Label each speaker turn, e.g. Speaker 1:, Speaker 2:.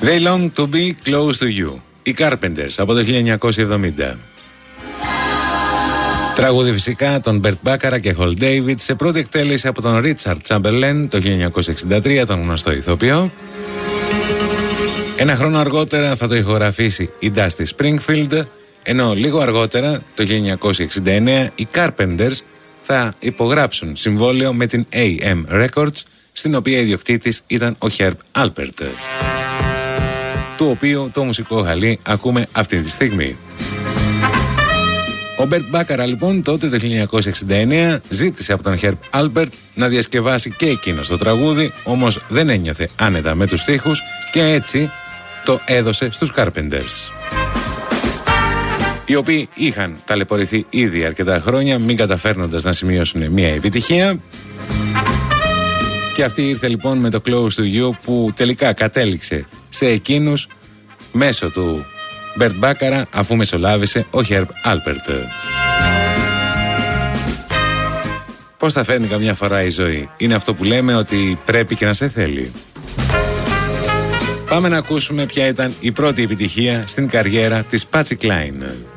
Speaker 1: They long to be close to you. Οι Carpenters από το 1970. Τραγούδι φυσικά των Bert Bacharach και Hal David σε πρώτη εκτέλεση από τον Richard Chamberlain το 1963, τον γνωστό ηθοποιό. Ένα χρόνο αργότερα θα το ηχογραφήσει η Dusty Springfield, ενώ λίγο αργότερα το 1969 οι Carpenters θα υπογράψουν συμβόλαιο με την AM Records, στην οποία ιδιοκτήτης ήταν ο Herb Alpert, του οποίου το μουσικό χαλί ακούμε αυτή τη στιγμή. Ο Bert Bacharach λοιπόν τότε το 1969 ζήτησε από τον Herb Alpert να διασκευάσει και εκείνος το τραγούδι, όμως δεν ένιωθε άνετα με τους στίχους και έτσι το έδωσε στους Carpenters, οι οποίοι είχαν ταλαιπωρηθεί ήδη αρκετά χρόνια μην καταφέρνοντας να σημειώσουν μια επιτυχία. Και αυτή ήρθε λοιπόν με το Close to You, που τελικά κατέληξε σε εκείνους μέσω του Bert Bacharach, αφού μεσολάβησε ο Herb Alpert. Πώς θα φέρνει καμιά φορά η ζωή? Είναι αυτό που λέμε, ότι πρέπει και να σε θέλει. Πάμε να ακούσουμε ποια ήταν η πρώτη επιτυχία στην καριέρα της Patsy Cline.